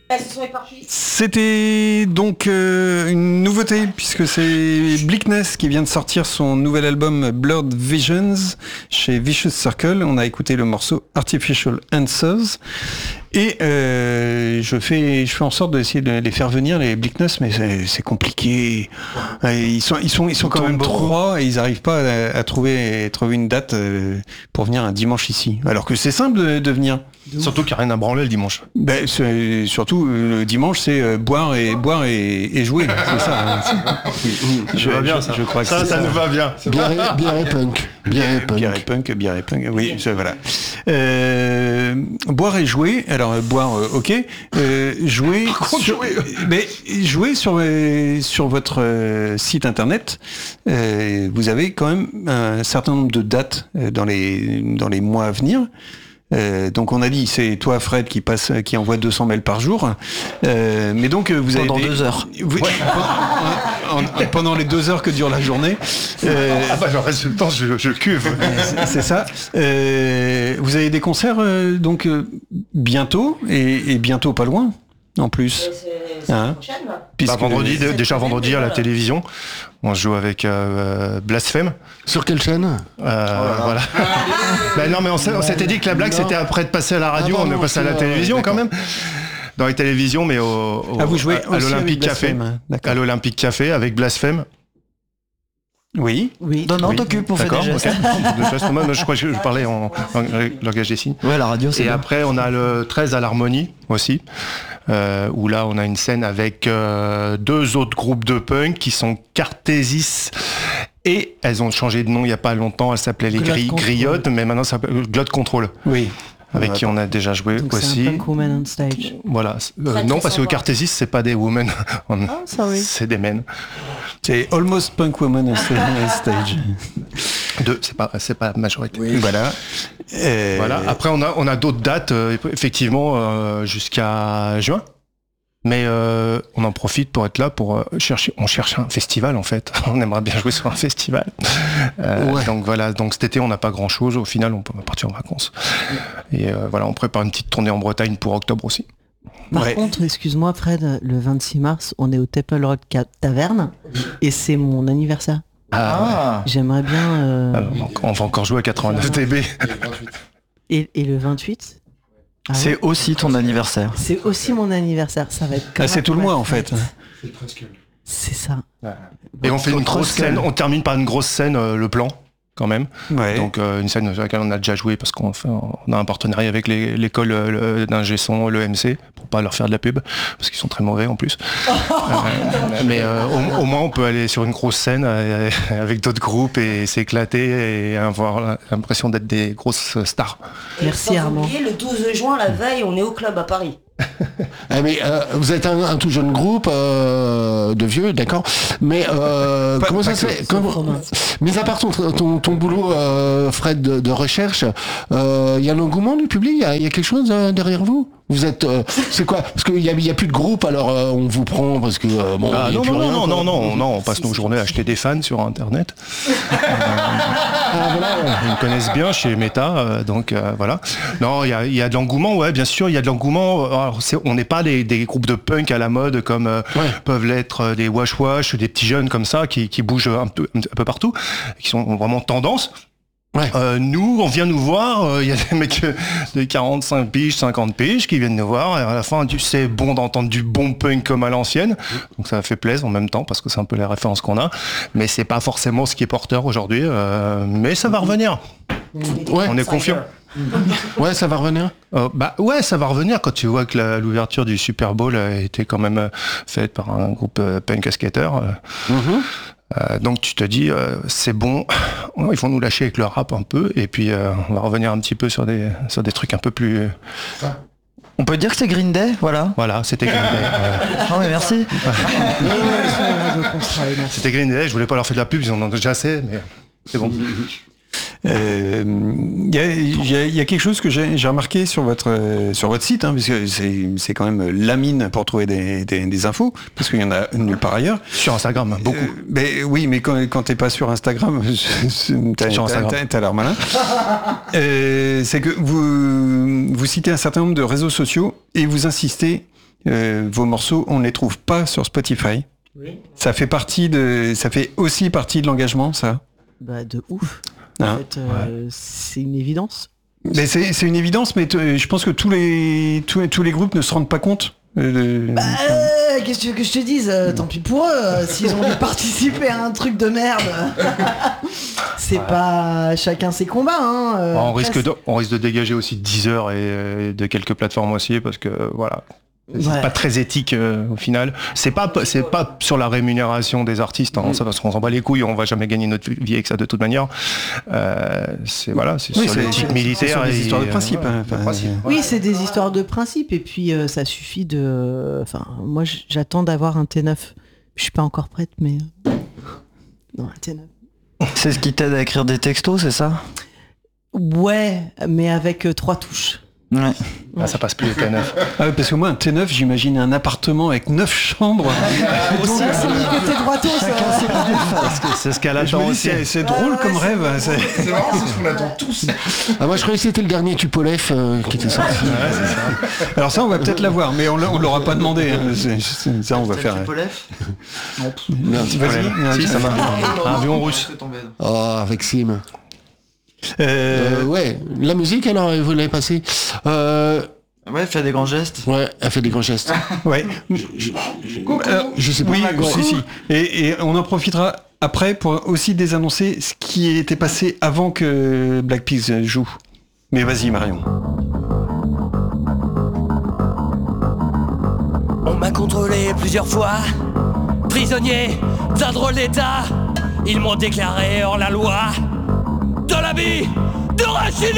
C'était donc une nouveauté puisque c'est Bleakness qui vient de sortir son nouvel album Blurred Visions chez Vicious Circle. On a écouté le morceau Artificial Answers et je fais en sorte d'essayer de les faire venir les Bleakness, mais c'est compliqué. Ils sont quand même 3 et ils n'arrivent pas à trouver une date pour venir un dimanche ici. Alors que c'est simple de venir. Surtout qu'il n'y a rien à branler le dimanche. Ben, surtout le dimanche, c'est boire et jouer. C'est ça. Je crois que ça nous va bien. Bière et punk. Bière et punk. Oui, voilà. Boire et jouer. Alors boire, ok. Jouer. Jouer sur votre site internet. Vous avez quand même un certain nombre de dates dans les mois à venir. Donc on a dit c'est toi Fred qui envoie 200 mails par jour, mais donc vous avez pendant 2 heures. Pendant les 2 heures que dure la journée. Le reste du temps je cuve. C'est ça. Vous avez des concerts donc bientôt et bientôt pas loin en plus. Vendredi à la télévision. On joue avec Blasphème. Sur quelle chaîne Voilà. Non mais on s'était dit que la blague c'était après de passer à la radio, on est passé à la télévision quand même. Dans les télévisions, mais vous jouez à l'Olympique Café. À l'Olympique Café avec Blasphème. Oui. Non, t'occupes, on fait des gestes. Moi, je crois que je parlais en langage des signes. Ouais, la radio, c'est Et bien. après, on a le 13 à l'Harmonie aussi, où là, on a une scène avec 2 autres groupes de punk qui sont Cartésis. Et elles ont changé de nom il n'y a pas longtemps. Elles s'appelaient les Griottes, mais maintenant ça s'appelle Glotte Control. Oui. Avec qui on a déjà joué donc aussi. C'est un punk woman on stage. Voilà. Non, parce que Cartésis, c'est pas des women. Sorry. C'est des men. C'est Almost Punk Woman on Stage. C'est pas la majorité. Oui. Voilà. Voilà. Après, on a d'autres dates, effectivement, jusqu'à juin. Mais on en profite pour être là pour chercher. On cherche un festival en fait. On aimerait bien jouer sur un festival. Donc voilà. Donc cet été on n'a pas grand chose. Au final on peut partir en vacances. Et voilà, on prépare une petite tournée en Bretagne pour octobre aussi. Par contre, excuse-moi Fred, le 26 mars, on est au Temple Rock Taverne et c'est mon anniversaire. J'aimerais bien. Donc, on va encore jouer à 89 dB. Et le 28. C'est aussi ton anniversaire. C'est aussi mon anniversaire, ça va être. C'est tout le mois en fait. C'est presque. C'est ça. Et on fait une grosse scène. On termine par une grosse scène, le plan. Quand même. Ouais. Donc une scène sur laquelle on a déjà joué parce qu'on a un partenariat avec l'école d'ingé son, l'EMC, pour pas leur faire de la pub, parce qu'ils sont très mauvais en plus. Mais au moins on peut aller sur une grosse scène avec d'autres groupes et s'éclater et avoir l'impression d'être des grosses stars. Merci Armand. Oublier, le 12 juin, la veille, on est au club à Paris. Mais vous êtes un tout jeune groupe de vieux, d'accord. Mais comment ça se fait mis à part ton boulot, Fred, de recherche, il y a l'engouement du public, il y a quelque chose derrière vous. Vous êtes, c'est quoi? Parce qu'il y a plus de groupe, alors on vous prend parce que bon. Non, on passe nos journées à acheter des fans sur Internet. Ils me connaissent bien chez Meta, donc voilà. Non, il y a de l'engouement, ouais, bien sûr, il y a de l'engouement. Alors, on n'est pas des groupes de punk à la mode comme peuvent l'être des Wash Wash, des petits jeunes comme ça qui bougent un peu partout, qui sont vraiment tendance. Ouais. Nous, on vient nous voir, il y a des mecs de 45 piges, 50 piges qui viennent nous voir, et à la fin, c'est bon d'entendre du bon punk comme à l'ancienne, donc ça fait plaisir en même temps, parce que c'est un peu les références qu'on a, mais c'est pas forcément ce qui est porteur aujourd'hui, mais ça va revenir. Ouais. On est confiant. Ouais, ça va revenir. Ouais, ça va revenir quand tu vois que l'ouverture du Super Bowl a été quand même faite par un groupe punk à skater. Donc tu te dis c'est bon, ils vont nous lâcher avec le rap un peu et puis on va revenir un petit peu sur des trucs un peu plus. On peut dire que c'est Green Day, voilà. Voilà, c'était Green Day. Ah mais merci. C'était Green Day, je voulais pas leur faire de la pub, ils en ont déjà assez, mais c'est bon. Il y a quelque chose que j'ai remarqué sur votre site, parce que c'est quand même la mine pour trouver des infos, parce qu'il y en a nulle part ailleurs. Sur Instagram, beaucoup. Oui, mais quand t'es pas sur Instagram, t'as l'air malin. C'est que vous citez un certain nombre de réseaux sociaux et vous insistez vos morceaux, on ne les trouve pas sur Spotify. Oui. Ça fait aussi partie de l'engagement, ça. Bah, de ouf. En fait, c'est une évidence. Mais c'est une évidence, mais je pense que tous les groupes ne se rendent pas compte. Qu'est-ce que tu veux que je te dise, tant pis pour eux, s'ils ont dû participer à un truc de merde. C'est pas chacun ses combats. Hein, on risque de dégager aussi Deezer et de quelques plateformes aussi, parce que voilà. C'est pas très éthique au final. C'est pas sur la rémunération des artistes, ça, parce qu'on s'en bat les couilles, on va jamais gagner notre vie avec ça de toute manière. C'est sur l'éthique militaire. C'est des histoires de principe. Oui, c'est des histoires de principe, et puis ça suffit de. Enfin, moi j'attends d'avoir un T9. Je suis pas encore prête, mais non, un T9. C'est ce qui t'aide à écrire des textos, c'est ça? Ouais, mais avec 3 touches. Ouais. Ah, ça passe plus le T9. Parce que moi, un T9, j'imagine un appartement avec 9 chambres. Donc, c'est du côté droiton, ça. C'est ce qu'elle attend aussi. C'est drôle comme rêve. C'est marrant, c'est ce qu'on attend tous. Moi, je croyais que c'était le dernier Tupolev qui était sorti. Ouais, c'est ça. Alors ça, on va peut-être l'avoir, mais on l'aura pas demandé. Ça, on va faire. Tupolev ? Non. Vas-y. Si, ça va. Un avion russe. Oh, avec Sim. Ouais, la musique alors, vous l'avez passée. Ouais, elle fait des grands gestes. Ouais, elle fait des grands gestes. Ouais. Je sais pas. Oui, si. Et on en profitera après pour aussi désannoncer ce qui était passé avant que Black Peas joue. Mais vas-y, Marion. On m'a contrôlé plusieurs fois, prisonnier d'un drôle d'état. Ils m'ont déclaré hors la loi de l'habit de Rachid.